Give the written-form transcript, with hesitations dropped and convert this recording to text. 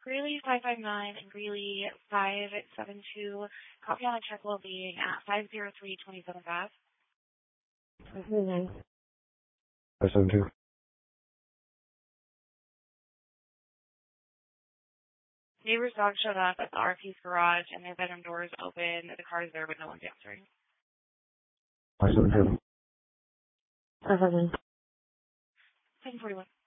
Greeley 559 and Greeley 572. Copy on a check will be at 503 27th Ave. 572. Neighbor's dog showed up at the RP's garage and their bedroom doors open. The car is there, but no one's answering. 572. 741.